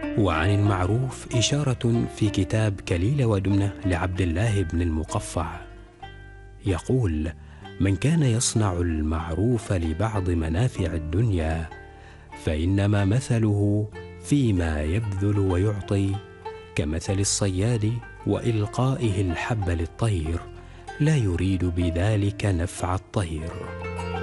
وعن المعروف إشارة في كتاب كليل ودمنة لعبد الله بن المقفع، يقول: من كان يصنع المعروف لبعض منافع الدنيا فإنما مثله فيما يبذل ويعطي كمثل الصياد وإلقائه الحب للطير، لا يريد بذلك نفع الطير.